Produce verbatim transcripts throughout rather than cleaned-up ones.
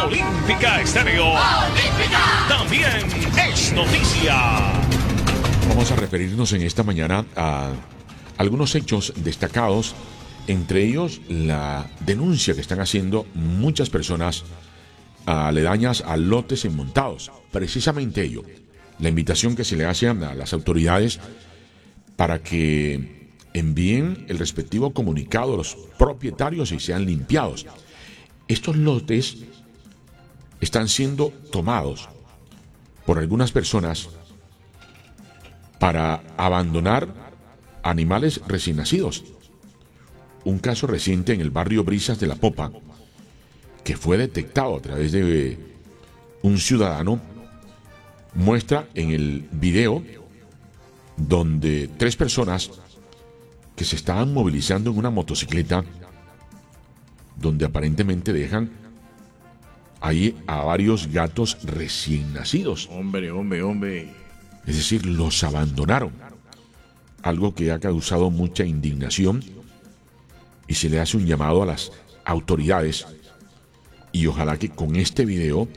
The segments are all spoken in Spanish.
Olímpica Estéreo. Olímpica. También es noticia. Vamos a referirnos en esta mañana a algunos hechos destacados, entre ellos la denuncia que están haciendo muchas personas aledañas a lotes enmontados. Precisamente ello, la invitación que se le hace a las autoridades para que envíen el respectivo comunicado a los propietarios y sean limpiados. Estos lotes están siendo tomados por algunas personas para abandonar animales recién nacidos. Un caso reciente en el barrio Brisas de la Popa, que fue detectado a través de un ciudadano, muestra en el video donde tres personas que se estaban movilizando en una motocicleta, donde aparentemente dejan ahí a varios gatos recién nacidos. Hombre, hombre, hombre. Es decir, los abandonaron. Algo que ha causado mucha indignación, y se le hace un llamado a las autoridades, y ojalá que con este video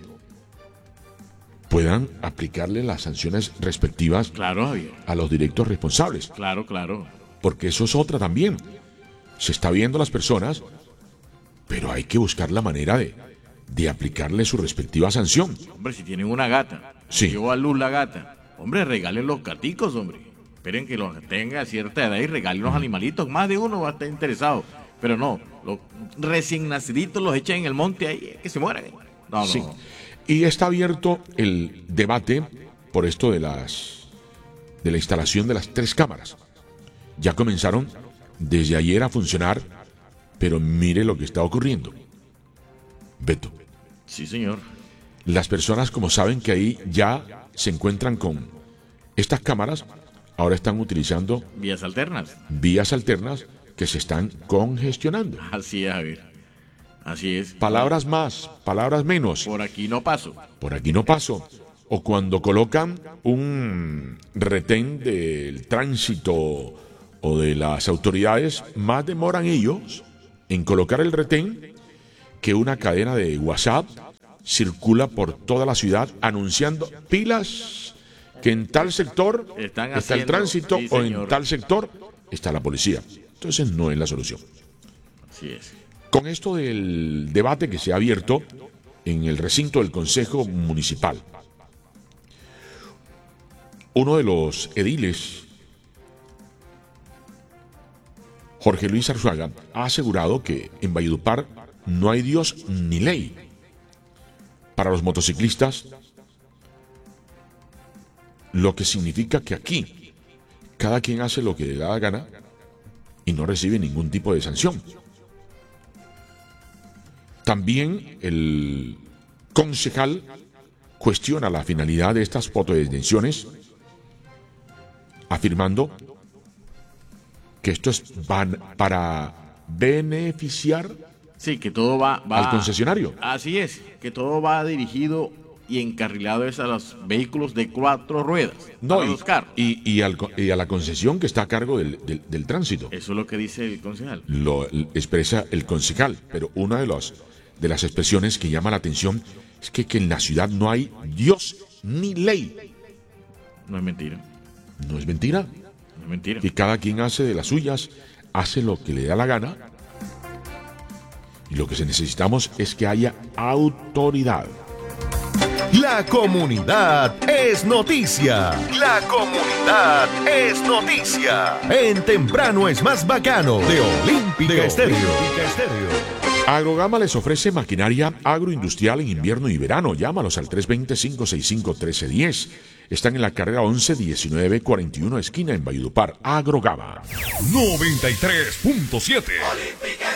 puedan aplicarle las sanciones respectivas, claro, Javier, a los directos responsables. Claro, claro. Porque eso es otra también. Se está viendo a las personas, pero hay que buscar la manera de, de aplicarle su respectiva sanción. Hombre, si tienen una gata, sí, llevó a luz la gata, hombre, regalen los gaticos, hombre. Esperen que los tenga a cierta edad y regalen los animalitos. Más de uno va a estar interesado. Pero no, los recién naciditos los echan en el monte ahí, que se mueran. No, no. Sí. Y está abierto el debate por esto de las de la instalación de las tres cámaras. Ya comenzaron desde ayer a funcionar, pero mire lo que está ocurriendo. Beto. Sí, señor. Las personas, como saben que ahí ya se encuentran con estas cámaras, ahora están utilizando vías alternas. Vías alternas que se están congestionando. Así es, Javier. Así es. Palabras más, palabras menos. Por aquí no paso. Por aquí no paso. O cuando colocan un retén del tránsito o de las autoridades, más demoran ellos en colocar el retén que una cadena de WhatsApp circula por toda la ciudad anunciando pilas que en tal sector Están está haciendo, el tránsito, sí, o en señor, tal sector está la policía. Entonces no es la solución. Así es. Con esto del debate que se ha abierto en el recinto del Consejo Municipal, uno de los ediles, Jorge Luis Arzuaga, ha asegurado que en Valledupar no hay Dios ni ley. Para los motociclistas, lo que significa que aquí cada quien hace lo que le da la gana y no recibe ningún tipo de sanción. También el concejal cuestiona la finalidad de estas fotodetenciones, afirmando que esto es van para beneficiar sí, que todo va, va al concesionario. Así es, que todo va dirigido y encarrilado es a los vehículos de cuatro ruedas. No, a y, los carros. Y, y, al, y a la concesión que está a cargo del, del, del tránsito. Eso es lo que dice el concejal. Lo expresa el concejal, pero una de, los, de las expresiones que llama la atención es que, que en la ciudad no hay Dios ni ley. No es mentira. No es mentira. No es mentira. Que cada quien hace de las suyas, hace lo que le da la gana. Y lo que se necesitamos es que haya autoridad. La comunidad es noticia. La comunidad es noticia. En Temprano es más bacano de Olímpica Estéreo. Agrogama les ofrece maquinaria agroindustrial en invierno y verano. Llámalos al tres dos cero, cinco seis cinco, uno tres uno cero. Están en la carrera once diecinueve cuarenta y uno, esquina en Valledupar. Agrogama. noventa y tres punto siete. Olímpica